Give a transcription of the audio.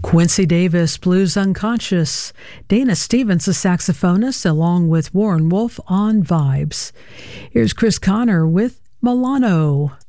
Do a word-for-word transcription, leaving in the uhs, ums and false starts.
Quincy Davis, Blues Unconscious. Dana Stevens, a saxophonist, along with Warren Wolf on Vibes. Here's Chris Connor with Milano.